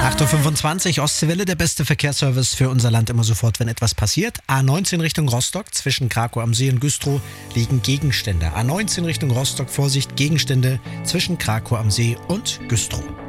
8.25 Uhr, Ostseewelle, der beste Verkehrsservice für unser Land immer sofort, wenn etwas passiert. A19 Richtung Rostock, zwischen Krakow am See und Güstrow liegen Gegenstände. A19 Richtung Rostock, Vorsicht, Gegenstände zwischen Krakow am See und Güstrow.